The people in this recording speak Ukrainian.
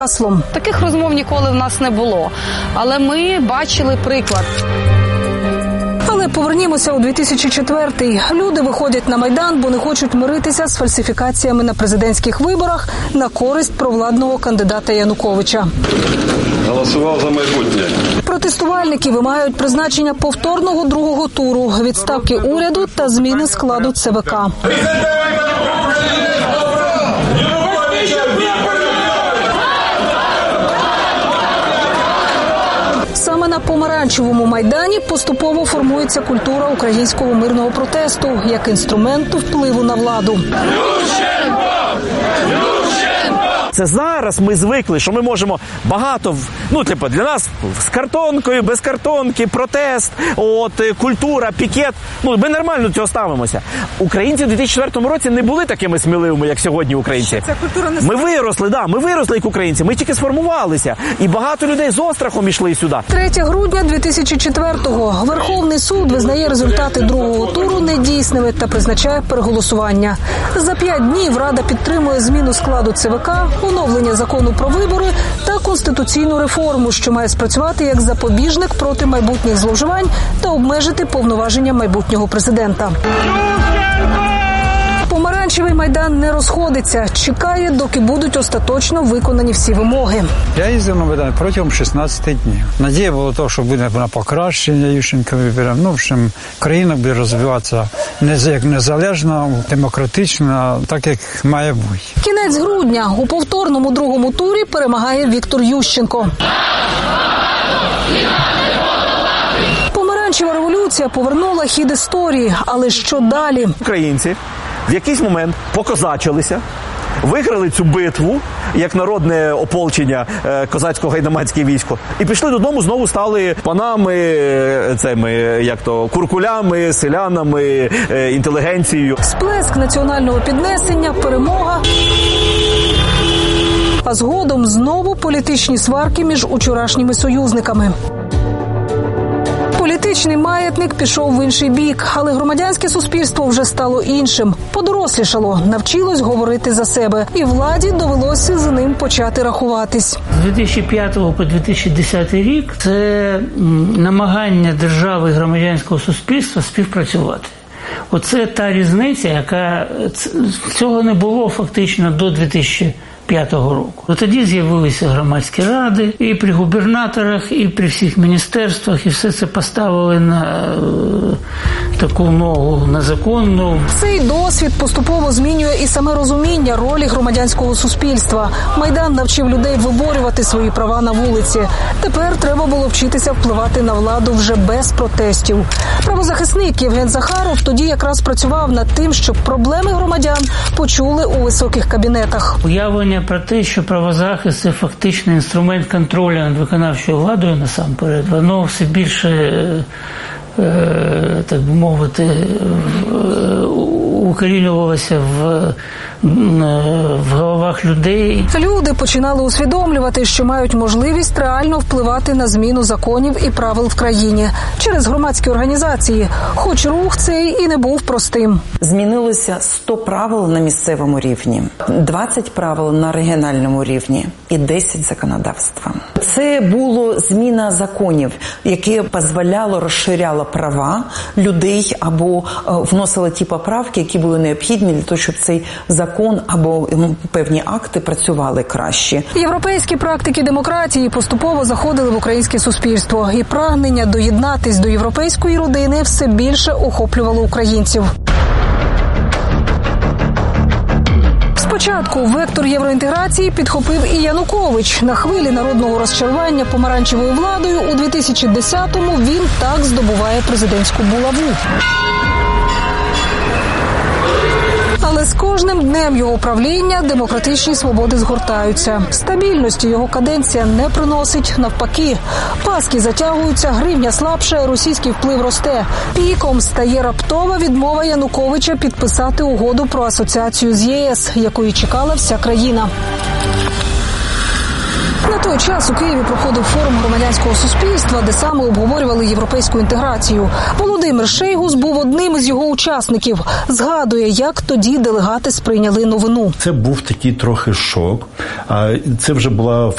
гаслом. Таких розмов ніколи в нас не було, але ми бачили приклад. Але повернімося у 2004-й. Люди виходять на Майдан, бо не хочуть миритися з фальсифікаціями на президентських виборах на користь провладного кандидата Януковича. Голосував за майбутнє. Протестувальники вимагають призначення повторного другого туру, відставки уряду та зміни складу ЦВК. Саме на Помаранчевому майдані поступово формується культура українського мирного протесту як інструменту впливу на владу. Це зараз ми звикли, що ми можемо багато, для нас з картонкою, без картонки, протест, культура, пікет. Ми нормально до цього ставимося. Українці в 2004 році не були такими сміливими, як сьогодні українці. Ми виросли як українці, ми тільки сформувалися. І багато людей з острахом йшли сюди. 3 грудня 2004-го. Верховний суд визнає результати другого туру недійсними та призначає переголосування. За 5 днів Рада підтримує зміну складу ЦВК, оновлення закону про вибори та конституційну реформу, що має спрацювати як запобіжник проти майбутніх зловживань та обмежити повноваження майбутнього президента. Помаранчевий майдан не розходиться, чекає, доки будуть остаточно виконані всі вимоги. Я їздив на Майдан протягом 16 днів. Надія була того, що буде на покращення Ющенка виборів. Країна буде розвиватися як незалежна, демократична, так як має бути. Кінець грудня. У повторному другому турі перемагає Віктор Ющенко. Помаранчева революція повернула хід історії. Але що далі? Українці в якийсь момент покозачилися, виграли цю битву, як народне ополчення козацько-гайдамацьке військо, і пішли додому, знову стали панами, куркулями, селянами, інтелігенцією. Сплеск національного піднесення, перемога. А згодом знову політичні сварки між учорашніми союзниками. Політичний маятник пішов в інший бік, але громадянське суспільство вже стало іншим. Подорослішало, навчилось говорити за себе. І владі довелося за ним почати рахуватись. З 2005 по 2010 рік це намагання держави і громадянського суспільства співпрацювати. Оце та різниця, яка цього не було фактично до 2005 року. Тоді з'явилися громадські ради і при губернаторах, і при всіх міністерствах, і все це поставили на таку ногу, на законну. Цей досвід поступово змінює і саме розуміння ролі громадянського суспільства. Майдан навчив людей виборювати свої права на вулиці. Тепер треба було вчитися впливати на владу вже без протестів. Правозахисник Євген Захаров тоді якраз працював над тим, щоб проблеми громадян почули у високих кабінетах. Уявлення про те, що правозахист – це фактичний інструмент контролю над виконавчою владою насамперед, воно все більше, так би мовити, укорінювалося в головах людей. Люди починали усвідомлювати, що мають можливість реально впливати на зміну законів і правил в країні через громадські організації, хоч рух цей і не був простим. Змінилося 100 правил на місцевому рівні, 20 правил на регіональному рівні і 10 законодавства. Це була зміна законів, яке дозволяло, розширяло права людей або вносило ті поправки, які були необхідні для того, щоб цей закон або певні акти працювали краще. Європейські практики демократії поступово заходили в українське суспільство, і прагнення доєднатись до європейської родини все більше охоплювало українців. Спочатку вектор євроінтеграції підхопив і Янукович. На хвилі народного розчарування помаранчевою владою у 2010-му він так здобуває президентську булаву. Але з кожним днем його правління демократичні свободи згортаються. Стабільності його каденція не приносить, навпаки. Паски затягуються, гривня слабше, російський вплив росте. Піком стає раптова відмова Януковича підписати угоду про асоціацію з ЄС, якої чекала вся країна. На той той час у Києві проходив форум громадянського суспільства, де саме обговорювали європейську інтеграцію. Володимир Шейгус був одним із його учасників. Згадує, як тоді делегати сприйняли новину. Це був такий трохи шок. Це вже була